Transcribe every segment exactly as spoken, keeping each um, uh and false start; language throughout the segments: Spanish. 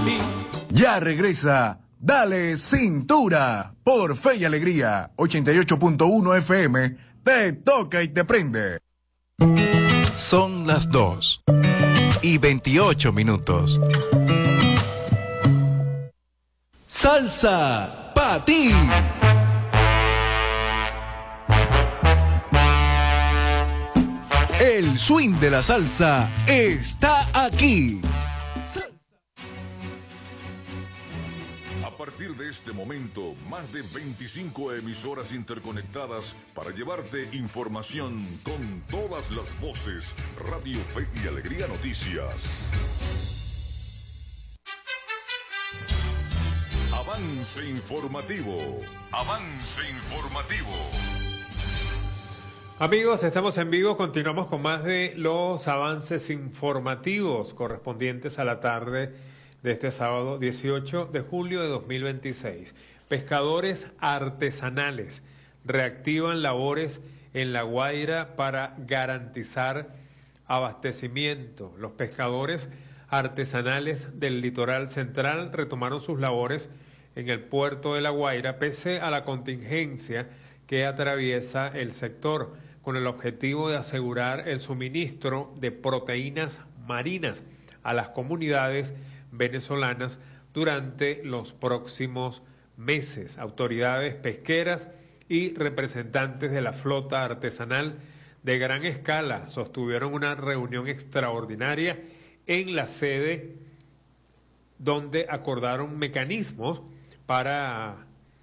Ya regresa Dale Cintura por Fe y Alegría, ochenta y ocho punto uno F M, te toca y te prende. Son las dos y veintiocho minutos. Salsa pa' ti. El swing de la salsa está aquí. A partir de este momento, más de veinticinco emisoras interconectadas para llevarte información con todas las voces. Radio Fe y Alegría Noticias. Avance informativo. Avance informativo. Amigos, estamos en vivo, continuamos con más de los avances informativos correspondientes a la tarde de este sábado dieciocho de julio de dos mil veintiséis. Pescadores artesanales reactivan labores en La Guaira para garantizar abastecimiento. Los pescadores artesanales del litoral central retomaron sus labores en el puerto de La Guaira pese a la contingencia que atraviesa el sector, con el objetivo de asegurar el suministro de proteínas marinas a las comunidades venezolanas durante los próximos meses. Autoridades pesqueras y representantes de la flota artesanal de gran escala sostuvieron una reunión extraordinaria en la sede donde acordaron mecanismos para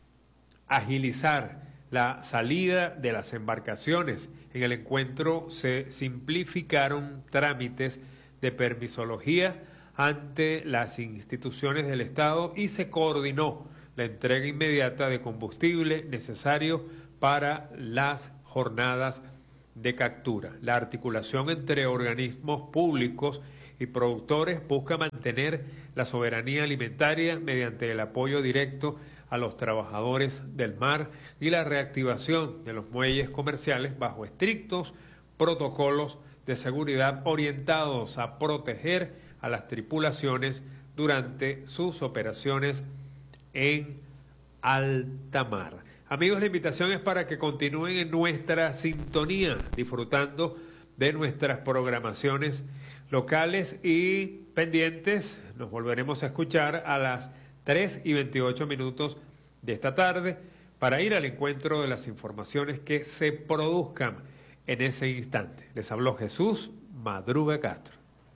agilizar la salida de las embarcaciones. En el encuentro se simplificaron trámites de permisología ante las instituciones del Estado y se coordinó la entrega inmediata de combustible necesario para las jornadas de captura. La articulación entre organismos públicos y productores busca mantener la soberanía alimentaria mediante el apoyo directo a los trabajadores del mar y la reactivación de los muelles comerciales bajo estrictos protocolos de seguridad orientados a proteger a las tripulaciones durante sus operaciones en alta mar. Amigos, la invitación es para que continúen en nuestra sintonía, disfrutando de nuestras programaciones locales y pendientes. Nos volveremos a escuchar a las tres y veintiocho minutos de esta tarde para ir al encuentro de las informaciones que se produzcan en ese instante. Les habló Jesús Madruga Castro.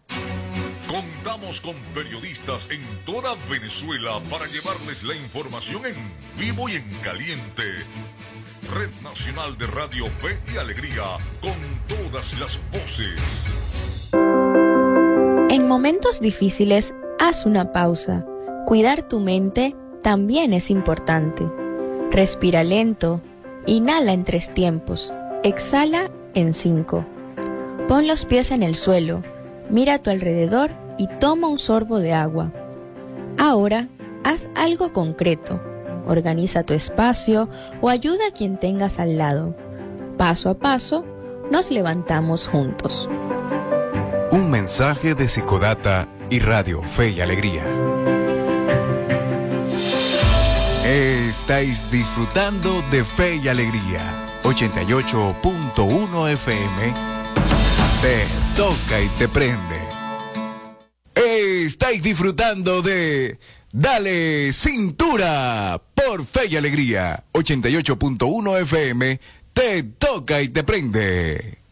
Contamos con periodistas en toda Venezuela para llevarles la información en vivo y en caliente. Red Nacional de Radio Fe y Alegría, con todas las voces. En momentos difíciles, haz una pausa. Cuidar tu mente también es importante. Respira lento, inhala en tres tiempos, exhala en cinco. Pon los pies en el suelo, mira a tu alrededor y toma un sorbo de agua. Ahora, haz algo concreto. Organiza tu espacio o ayuda a quien tengas al lado. Paso a paso, nos levantamos juntos. Un mensaje de Psicodata y Radio Fe y Alegría. Estáis disfrutando de Fe y Alegría, ochenta y ocho punto uno F M. Te toca y te prende. Estáis disfrutando de Dale Cintura por Fe y Alegría, ochenta y ocho punto uno F M. Te toca y te prende.